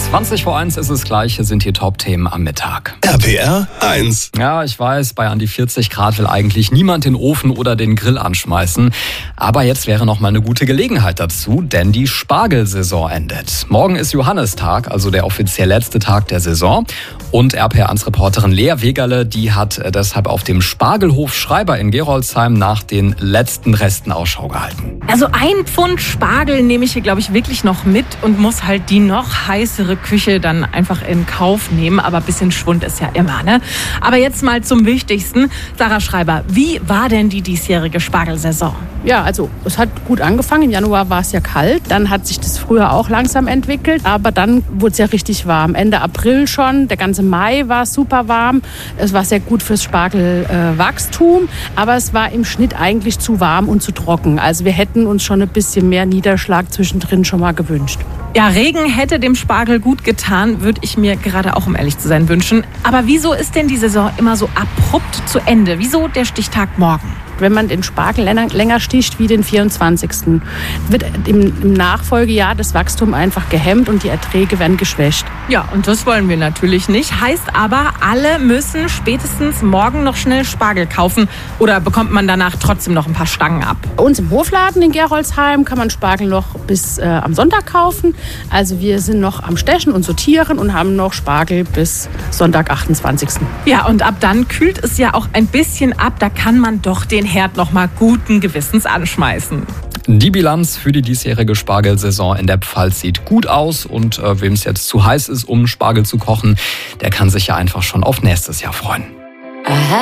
20:01 ist es gleich, hier sind die Top-Themen am Mittag. RPR 1. Ja, ich weiß, bei an die 40 Grad will eigentlich niemand den Ofen oder den Grill anschmeißen. Aber jetzt wäre noch mal eine gute Gelegenheit dazu, denn die Spargelsaison endet. Morgen ist Johannistag, also der offiziell letzte Tag der Saison. Und RPR1-Reporterin Lea Wegerle, die hat deshalb auf dem Spargelhof Schreiber in Gerolzheim nach den letzten Resten Ausschau gehalten. Also 1 Pfund Spargel nehme ich hier, glaube ich, wirklich noch mit und muss halt die noch heißere Küche dann einfach in Kauf nehmen. Aber ein bisschen Schwund ist ja immer, ne? Aber jetzt mal zum Wichtigsten. Sarah Schreiber, wie war denn die diesjährige Spargelsaison? Ja, also es hat gut angefangen. Im Januar war es ja kalt. Dann hat sich das früher auch langsam entwickelt. Aber dann wurde es ja richtig warm. Ende April schon. Der ganze Mai war super warm. Es war sehr gut fürs Spargelwachstum. Aber es war im Schnitt eigentlich zu warm und zu trocken. Also wir hätten uns schon ein bisschen mehr Niederschlag zwischendrin schon mal gewünscht. Ja, Regen hätte dem Spargel gut getan, würde ich mir gerade auch, um ehrlich zu sein, wünschen. Aber wieso ist denn die Saison immer so abrupt zu Ende? Wieso der Stichtag morgen? Wenn man den Spargel länger sticht wie den 24. wird im Nachfolgejahr das Wachstum einfach gehemmt und die Erträge werden geschwächt. Ja, und das wollen wir natürlich nicht. Heißt aber, alle müssen spätestens morgen noch schnell Spargel kaufen. Oder bekommt man danach trotzdem noch ein paar Stangen ab? Bei uns im Hofladen in Gerolzheim kann man Spargel noch bis am Sonntag kaufen. Also wir sind noch am Stechen und sortieren und haben noch Spargel bis Sonntag, 28. Ja, und ab dann kühlt es ja auch ein bisschen ab. Da kann man doch den Herd noch mal guten Gewissens anschmeißen. Die Bilanz für die diesjährige Spargelsaison in der Pfalz sieht gut aus. Und wem es jetzt zu heiß ist, um Spargel zu kochen, der kann sich ja einfach schon auf nächstes Jahr freuen.